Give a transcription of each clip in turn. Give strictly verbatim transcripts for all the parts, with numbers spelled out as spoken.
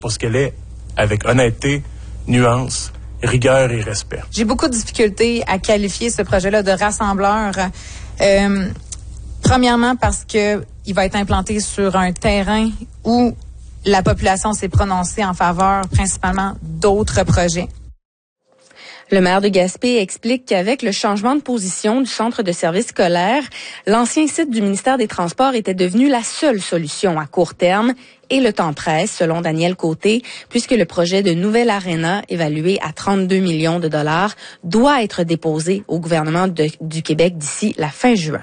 Pour ce qu'elle est, avec honnêteté, nuance, rigueur et respect. J'ai beaucoup de difficultés à qualifier ce projet-là de rassembleur. Euh, premièrement parce que il va être implanté sur un terrain où la population s'est prononcée en faveur principalement d'autres projets. Le maire de Gaspé explique qu'avec le changement de position du centre de service scolaire, l'ancien site du ministère des Transports était devenu la seule solution à court terme et le temps presse, selon Daniel Côté, puisque le projet de nouvelle aréna, évalué à trente-deux millions de dollars, doit être déposé au gouvernement de, du Québec d'ici la fin juin.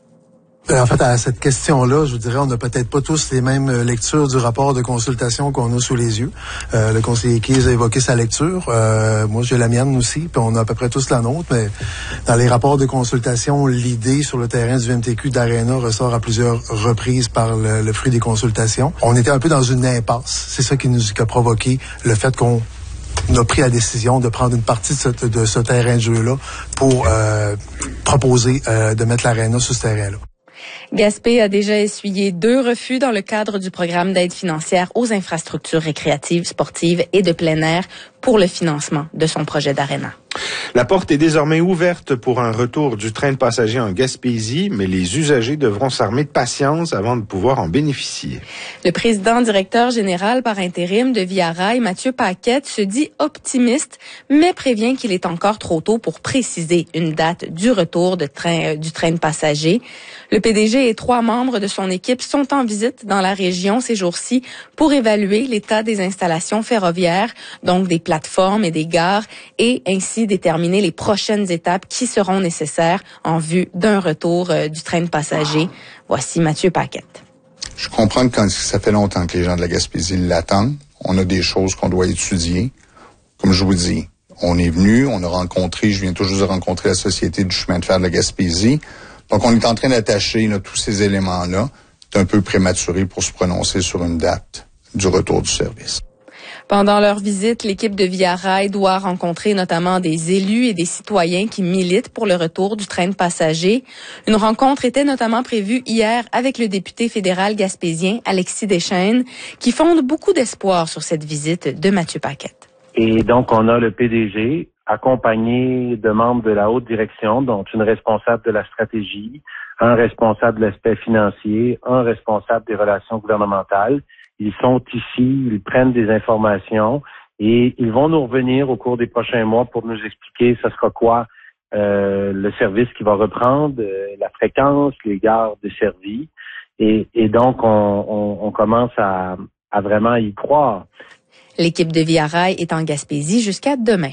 En fait, à cette question-là, je vous dirais, on n'a peut-être pas tous les mêmes lectures du rapport de consultation qu'on a sous les yeux. Euh, le conseiller Keyes a évoqué sa lecture. Euh, moi, j'ai la mienne aussi, puis on a à peu près tous la nôtre. Mais dans les rapports de consultation, l'idée sur le terrain du V M T Q d'Arena ressort à plusieurs reprises par le, le fruit des consultations. On était un peu dans une impasse. C'est ça qui nous qui a provoqué le fait qu'on On a pris la décision de prendre une partie de ce, de ce terrain de jeu-là pour euh, proposer euh, de mettre l'Arena sur ce terrain-là. Gaspé a déjà essuyé deux refus dans le cadre du programme d'aide financière aux infrastructures récréatives, sportives et de plein air pour le financement de son projet d'Arena. La porte est désormais ouverte pour un retour du train de passagers en Gaspésie, mais les usagers devront s'armer de patience avant de pouvoir en bénéficier. Le président directeur général par intérim de Via Rail, Mathieu Paquette, se dit optimiste, mais prévient qu'il est encore trop tôt pour préciser une date du retour de train, euh, du train de passagers. Le P D G et trois membres de son équipe sont en visite dans la région ces jours-ci pour évaluer l'état des installations ferroviaires, donc des plateformes et des gares, et ainsi déterminer les prochaines étapes qui seront nécessaires en vue d'un retour euh, du train de passagers. Voici Mathieu Paquette. Je comprends que quand ça fait longtemps que les gens de la Gaspésie l'attendent. On a des choses qu'on doit étudier. Comme je vous dis, on est venu, on a rencontré, je viens toujours de rencontrer la Société du chemin de fer de la Gaspésie. Donc, on est en train d'attacher là, tous ces éléments-là. C'est un peu prématuré pour se prononcer sur une date du retour du service. Pendant leur visite, l'équipe de Via Rail doit rencontrer notamment des élus et des citoyens qui militent pour le retour du train de passagers. Une rencontre était notamment prévue hier avec le député fédéral gaspésien Alexis Deschênes, qui fonde beaucoup d'espoir sur cette visite de Mathieu Paquette. Et donc, on a le P D G accompagné de membres de la haute direction, dont une responsable de la stratégie, un responsable de l'aspect financier, un responsable des relations gouvernementales. Ils sont ici, ils prennent des informations et ils vont nous revenir au cours des prochains mois pour nous expliquer ce sera quoi euh, le service qui va reprendre, euh, la fréquence, les gares desservies. Et, et donc, on, on, on commence à, à vraiment y croire. L'équipe de Via Rail est en Gaspésie jusqu'à demain.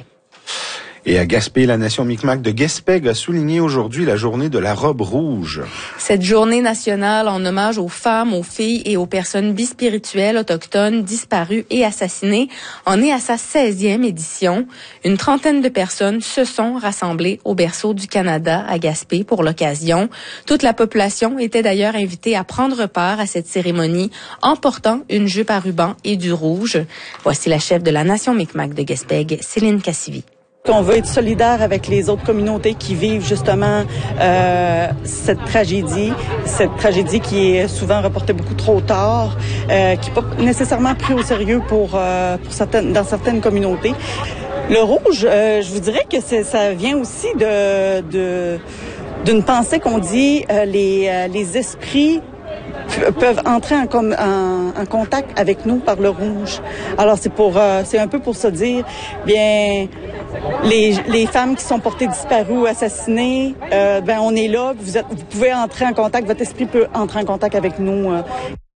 Et à Gaspé, la nation Micmac de Gaspé a souligné aujourd'hui la journée de la robe rouge. Cette journée nationale en hommage aux femmes, aux filles et aux personnes bispirituelles autochtones disparues et assassinées en est à sa seizième édition. Une trentaine de personnes se sont rassemblées au berceau du Canada à Gaspé pour l'occasion. Toute la population était d'ailleurs invitée à prendre part à cette cérémonie en portant une jupe à ruban et du rouge. Voici la chef de la nation Micmac de Gaspé, Céline Cassivi. On veut être solidaire avec les autres communautés qui vivent justement euh, cette tragédie, cette tragédie qui est souvent reportée beaucoup trop tard, euh, qui n'est pas nécessairement pris au sérieux pour, euh, pour certaines, dans certaines communautés. Le rouge, euh, je vous dirais que c'est, ça vient aussi de, de d'une pensée qu'on dit euh, les, euh, les esprits peuvent entrer en, com- en, en contact avec nous par le rouge. Alors c'est pour, euh, c'est un peu pour se dire, bien, les, les femmes qui sont portées disparues ou assassinées, euh, ben on est là, vous êtes, vous pouvez entrer en contact, votre esprit peut entrer en contact avec nous. Euh.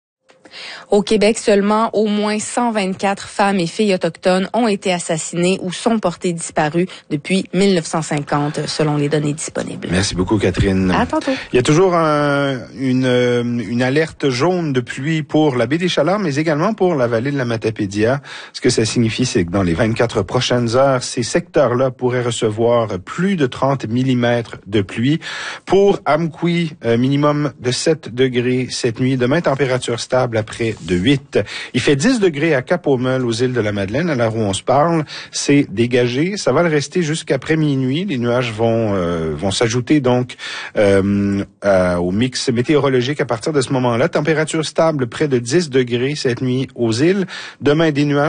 Au Québec, seulement au moins cent vingt-quatre femmes et filles autochtones ont été assassinées ou sont portées disparues depuis mille neuf cent cinquante, selon les données disponibles. Merci beaucoup, Catherine. À tantôt. Il y a toujours un, une, une alerte jaune de pluie pour la baie des Chalards, mais également pour la vallée de la Matapédia. Ce que ça signifie, c'est que dans les vingt-quatre prochaines heures, ces secteurs-là pourraient recevoir plus de trente millimètres de pluie. Pour Amqui, minimum de sept degrés cette nuit. Demain, température stable après de huit. Il fait dix degrés à Cap-aux-Meules, aux îles de la Madeleine, à l'heure où on se parle. C'est dégagé. Ça va le rester jusqu'après minuit. Les nuages vont euh, vont s'ajouter donc euh, euh, au mix météorologique à partir de ce moment-là. Température stable près de dix degrés cette nuit aux îles. Demain, des nuages.